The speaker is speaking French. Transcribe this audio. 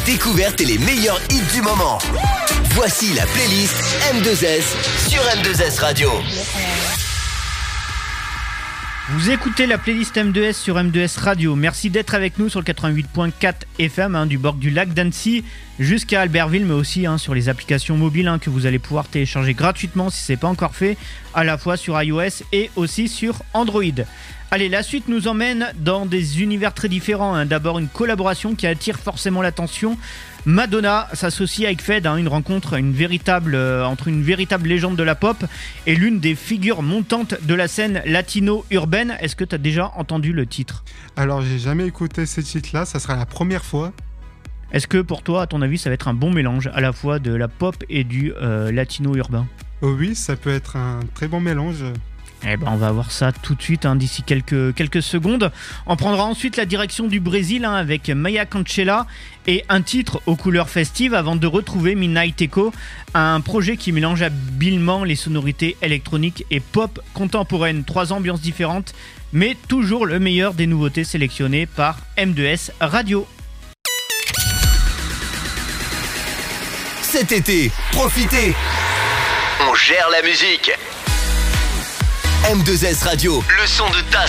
découvertes et les meilleurs hits du moment. Voici la playlist M2S sur M2S Radio. Vous écoutez la playlist M2S sur M2S Radio. Merci d'être avec nous sur le 88.4 FM du bord du lac d'Annecy jusqu'à Albertville, mais aussi sur les applications mobiles que vous allez pouvoir télécharger gratuitement si ce n'est pas encore fait, à la fois sur iOS et aussi sur Android. Allez, la suite nous emmène dans des univers très différents. D'abord, une collaboration qui attire forcément l'attention. Madonna s'associe avec Fed, une rencontre entre une véritable légende de la pop et l'une des figures montantes de la scène latino-urbaine. Est-ce que tu as déjà entendu le titre ? Alors, j'ai jamais écouté ce titre-là, ça sera la première fois. Est-ce que pour toi, à ton avis, ça va être un bon mélange à la fois de la pop et du latino-urbain ? Oh oui, ça peut être un très bon mélange. Eh ben, on va voir ça tout de suite, d'ici quelques secondes. On prendra ensuite la direction du Brésil avec Maya Conchela et un titre aux couleurs festives avant de retrouver Midnight Echo, un projet qui mélange habilement les sonorités électroniques et pop contemporaines. 3 ambiances différentes, mais toujours le meilleur des nouveautés sélectionnées par M2S Radio. Cet été, profitez! On gère la musique! M2S Radio, le son de ta